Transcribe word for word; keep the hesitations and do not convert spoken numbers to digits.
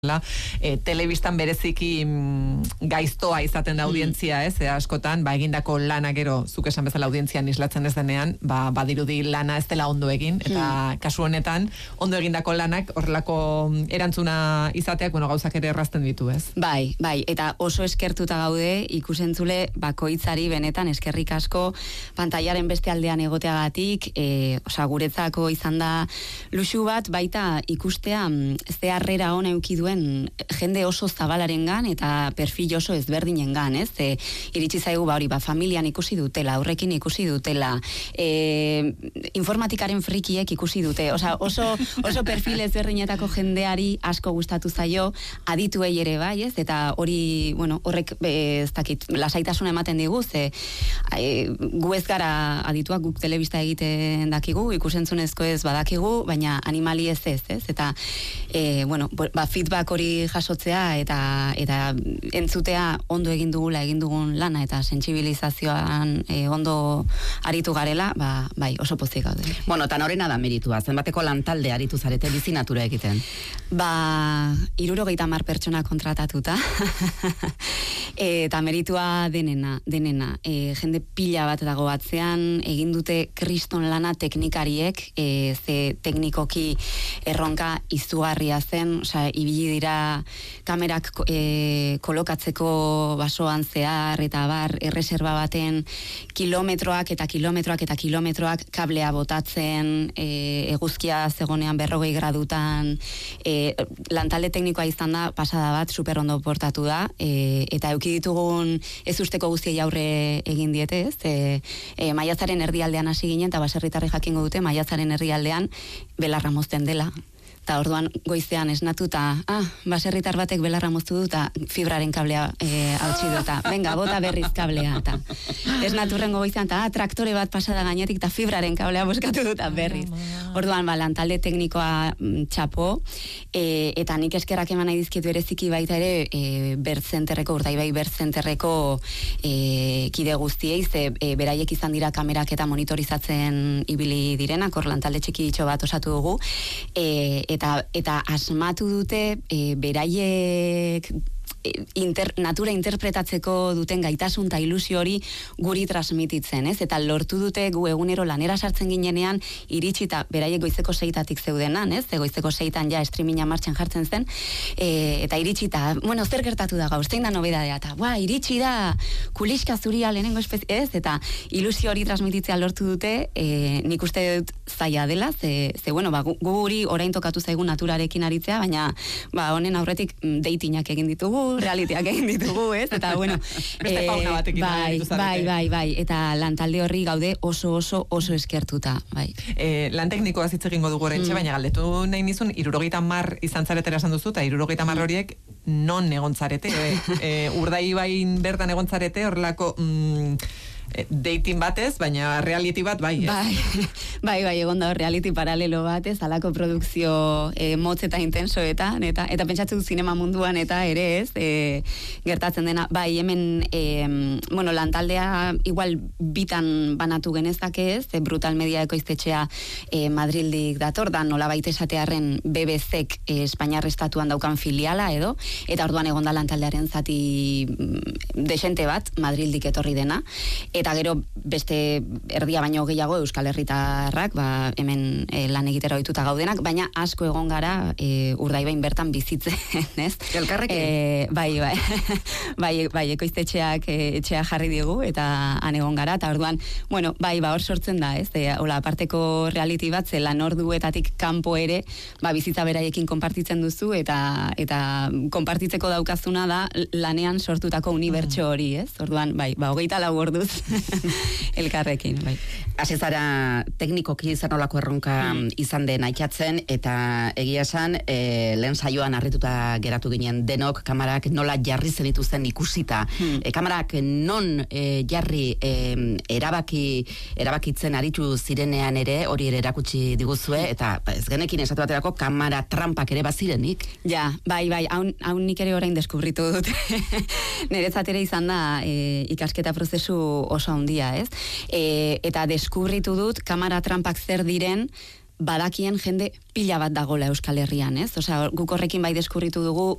E, telebistan bereziki mm, gaiztoa izaten da audientzia, ez? E, askotan, ba, egindako lana gero, zuk esan bezala audientzian islatzen ez denean, ba, badirudi lana ez dela ondo egin, eta hmm. kasu honetan, ondo egindako lanak horrelako erantzuna izateak, bueno, gauzak ere errazten ditu, ez? Bai, bai, eta oso eskertuta gaude, ikusentzule bakoitzari benetan eskerrik asko pantailaren beste aldean egoteagatik, e, osa, guretzako izan da luxu bat, baita ikustea ze harrera ona eduki duen jende oso zabalarengan eta perfil oso ezberdinengan, ez? E, iritsi zaigu ba hori, ba familian ikusi dutela, aurrekin ikusi dutela, e, informatikaren frikiek ikusi dute. Osea, oso oso perfil ezberdinetako jendeari asko gustatu zaio, adituei ere bai, ez? Eta hori, bueno, horrek e, ez dakit, lasaitasuna ematen digu, ze e, gu ez gara adituak, guk telebista egiten dakigu, ikusentzunezko ez badakigu, baina animali ez ez, ez? Eta e, bueno, ba feedback hori jasotzea eta eta entzutea ondo egin dugula egin dugun lana eta sentsibilizazioan e, ondo aritu garela, ba, bai, oso pozik gaude. Bueno, eta norena da meritua, zenbateko lantalde aritu zarete bizinatura egiten? Ba, hirurogeita hamar pertsona kontratatuta, eta meritua denena, denena. E, jende pila bat dago atzean, egin dute kriston lana teknikariek, e, ze teknikoki erronka izugarria zen, osea, ibili dira kamerak e, kolokatzeko basoan zehar eta bar erreserba baten kilometroak eta kilometroak eta kilometroak kablea botatzen, e, eguzkia zegonean berrogei gradutan, e, lantalde teknikoa izan da, pasada bat super ondo portatu da, e, eta eduki ditugun ez usteko guztiei aurre egin diete, ez? E, e, maiatzaren erdialdean hasi ginen, eta baserritarri jakingo dute, maiatzaren erdialdean belarra mozten dela. Eta orduan goizean esnatuta, ah, baserritar batek belarra moztu du eta fibraren kablea e, hautsi duta. Venga, bota berriz kablea. Eta esnaturrengo goizean, eta ah, traktore bat pasada gainetik eta fibraren kablea boskatu duta berriz. Orduan, ba, lantalde teknikoa m, txapo, e, eta nik eskerrak eman nahi dizkitu bereziki baita ere e, bertzenterreko, Urdaibai bertzenterreko e, kide guztiei, ze e, beraiek izan dira kamerak eta monitorizatzen ibili direnak, hor lantalde txikitxo bat osatu dugu, e, Eta, eta asmatu dute e, beraiek Inter, natura interpretatzeko duten gaitasun eta ilusio hori guri transmititzen, ez? Eta lortu dute gu egunero lanera sartzen ginenean iritsi eta beraiek goizeko seitatik zeudenan, ez? Goizeko seitan ja streaminga martxan jartzen zen, e, eta iritsi eta, bueno, zer gertatu da gaur, zein da nobedadea, eta, ba, iritsi da kuliska zuria lehenengo espezie, ez? Eta ilusio hori transmititzea lortu dute, e, nik uste dut zaila dela, ze, ze bueno, ba, gu, guri orain tokatu zaigu naturarekin aritzea, baina, ba, honen aurretik deitinak egin ditugu, realiteak egin ditugu, ez? Eta, bueno, beste fauna batekin bai, bai, bai, bai, eta lantalde horri gaude oso, oso, oso eskertuta, bai. E, lan teknikoa hitz egingo dugu oraintxe, mm. baina galdetu nahi nizun, hirurogeita hamar izan zaretera esan duzu, eta hirurogeita hamar horiek non egon zarete? E, e, Urdaibain bertan egon zarete, horrelako... Mm, dating batez, baina reality bat bai, ez? Bai, bai, bai, egon da reality paralelo batez, alako produkzio e, motz eta intensoetan, eta, eta pentsatzen du zinema munduan eta ere ez, e, gertatzen dena, bai, hemen, e, bueno, lantaldea igual bitan banatu genezake ez, e, Brutal Media ekoiztetxea e, Madrildik dator, da nola baita esatearen B B Zek e, Espainiar estatuan daukan filiala edo, eta orduan egon da lantaldearen zati desente bat, Madrildik etorri dena, eta gero beste erdia baino gehiago Euskal Herritarrak, ba, hemen e, lan egitera ohituta gaudenak, baina asko egon gara e, Urdaibain bertan bizitzen, ez? Elkarrekin? E, bai, bai, bai, bai, ekoiztetxeak e, etxea jarri digu, eta han egon gara, eta orduan, bueno, bai, ba, hor sortzen da, ez? E, hola, aparteko reality bat, ze lan orduetatik kanpo ere, ba, bizitza beraiekin konpartitzen duzu, eta eta konpartitzeko daukazuna da lanean sortutako unibertso hori, ez? Orduan, bai, ba, hogeita lau orduz elkarrekin, bai. Hasi zara teknikoki zer nolako erronka hmm. izan den aitzatzen, eta egia esan, e, lehen saioan harrituta geratu ginen denok, kamarak nola jarri zenituzten ikusita. Hmm. E, kamarak non e, jarri e, erabaki, erabakitzen aritu zirenean ere, hori ere erakutsi diguzue, eta ez genekin esatu baterako kamara trampak ere bazirenik. Ja, bai, bai, haun, haun nik ere orain deskubritu dut. Niretzat ere izan da e, ikasketa prozesu oso handia, ez? E, eta deskubritu dut kamara trampak zer diren, badakien jende pila bat dagola Euskal Herrian, ez? Osea, guk horrekin bai deskurritu dugu